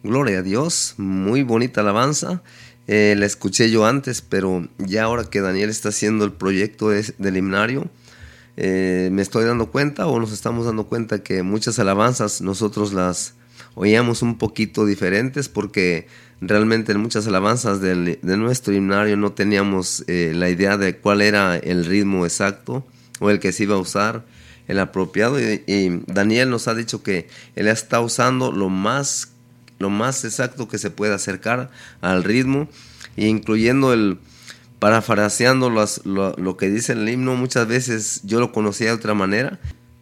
Gloria a Dios, muy bonita alabanza. La escuché yo antes, pero ya ahora que Daniel está haciendo el proyecto del himnario, me estoy dando cuenta o nos estamos dando cuenta que muchas alabanzas nosotros las oíamos un poquito diferentes, porque realmente en muchas alabanzas de nuestro himnario no teníamos la idea de cuál era el ritmo exacto o el que se iba a usar, el apropiado, y Daniel nos ha dicho que él está usando lo más exacto que se puede acercar al ritmo, incluyendo parafraseando lo que dice el himno. Muchas veces yo lo conocía de otra manera,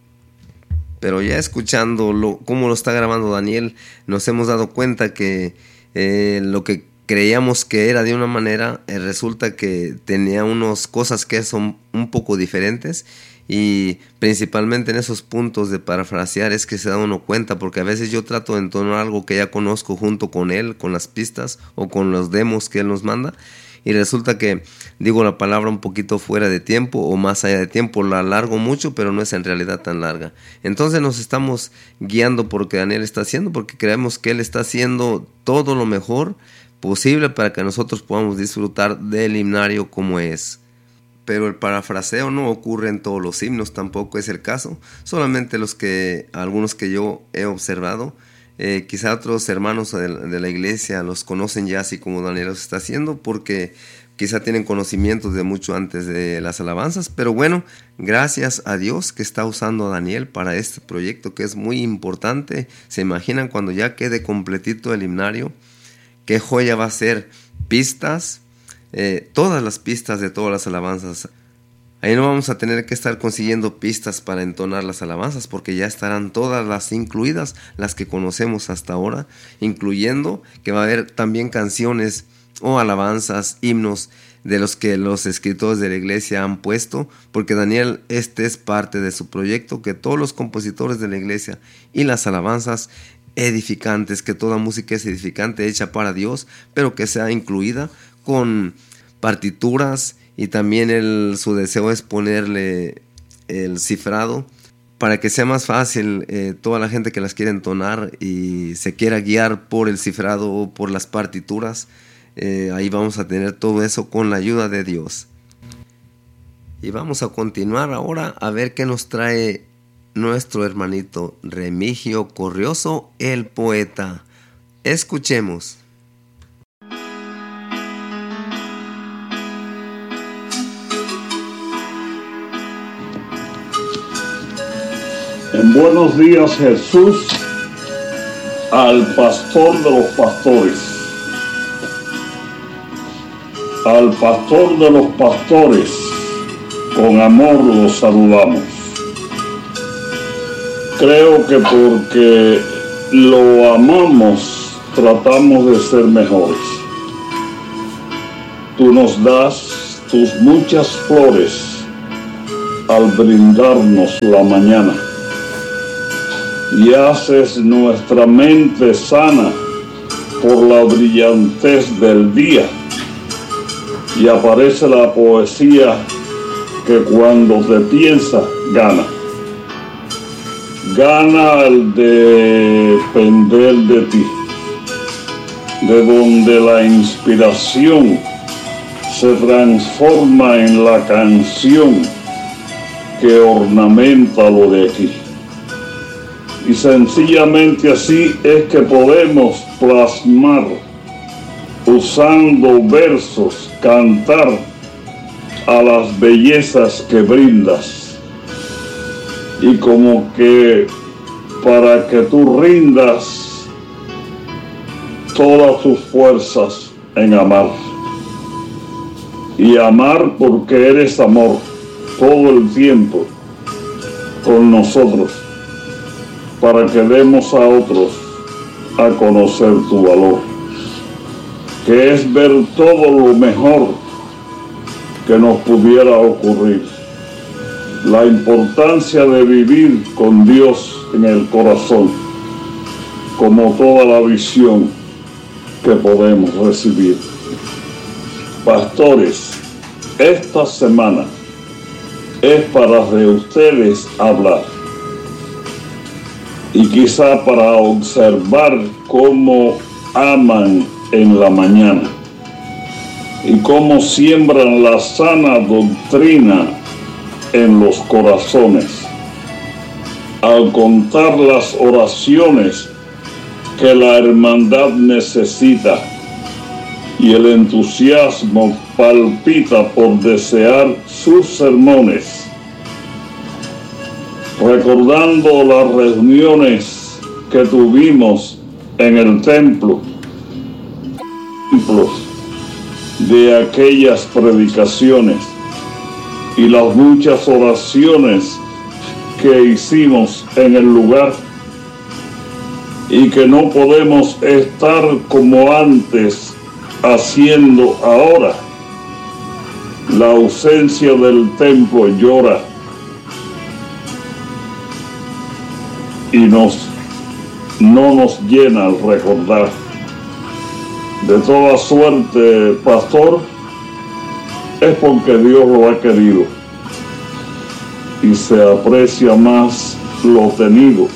pero ya escuchando cómo lo está grabando Daniel, nos hemos dado cuenta que lo que creíamos que era de una manera, resulta que tenía unas cosas que son un poco diferentes. Y principalmente en esos puntos de parafrasear es que se da uno cuenta, porque a veces yo trato de entonar algo que ya conozco junto con él, con las pistas o con los demos que él nos manda, y resulta que digo la palabra un poquito fuera de tiempo o más allá de tiempo, la alargo mucho, pero no es en realidad tan larga. Entonces nos estamos guiando por lo que Daniel está haciendo, porque creemos que él está haciendo todo lo mejor posible para que nosotros podamos disfrutar del himnario como es. Pero el parafraseo no ocurre en todos los himnos, tampoco es el caso. Solamente algunos que yo he observado, quizá otros hermanos de la iglesia los conocen ya así como Daniel los está haciendo, porque quizá tienen conocimientos de mucho antes de las alabanzas. Pero bueno, gracias a Dios que está usando a Daniel para este proyecto que es muy importante. Se imaginan cuando ya quede completito el himnario, qué joya va a ser. Pistas, todas las pistas de todas las alabanzas. Ahí no vamos a tener que estar consiguiendo pistas para entonar las alabanzas, porque ya estarán todas las incluidas, las que conocemos hasta ahora, incluyendo que va a haber también canciones o alabanzas, himnos de los que los escritores de la iglesia han puesto, porque Daniel, este es parte de su proyecto, que todos los compositores de la iglesia y las alabanzas edificantes, que toda música es edificante, hecha para Dios, pero que sea incluida con partituras, y también su deseo es ponerle el cifrado para que sea más fácil toda la gente que las quiere entonar y se quiera guiar por el cifrado o por las partituras. Ahí vamos a tener todo eso con la ayuda de Dios. Y vamos a continuar ahora a ver qué nos trae nuestro hermanito Remigio Corrioso, el poeta. Escuchemos. En buenos días, Jesús, al pastor de los pastores, al pastor de los pastores, con amor los saludamos. Creo que porque lo amamos, tratamos de ser mejores. Tú nos das tus muchas flores al brindarnos la mañana, y haces nuestra mente sana por la brillantez del día, y aparece la poesía que cuando te piensa gana al depender de ti, de donde la inspiración se transforma en la canción que ornamenta lo de aquí. Y sencillamente así es que podemos plasmar, usando versos, cantar a las bellezas que brindas. Y como que para que tú rindas todas tus fuerzas en amar. Y amar porque eres amor todo el tiempo con nosotros, para que demos a otros a conocer tu valor, que es ver todo lo mejor que nos pudiera ocurrir, la importancia de vivir con Dios en el corazón, como toda la visión que podemos recibir. Pastores, esta semana es para de ustedes hablar, y quizá para observar cómo aman en la mañana y cómo siembran la sana doctrina en los corazones al contar las oraciones que la hermandad necesita, y el entusiasmo palpita por desear sus sermones, recordando las reuniones que tuvimos en el templo, de aquellas predicaciones y las muchas oraciones que hicimos en el lugar, y que no podemos estar como antes haciendo ahora. La ausencia del templo llora y no nos llena al recordar. De toda suerte, pastor, es porque Dios lo ha querido y se aprecia más lo tenido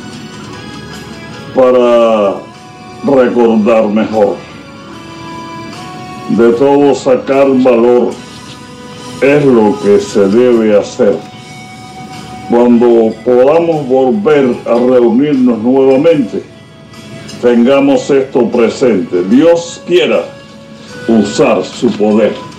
para recordar mejor. De todo sacar valor es lo que se debe hacer. Cuando podamos volver a reunirnos nuevamente, tengamos esto presente. Dios quiera usar su poder.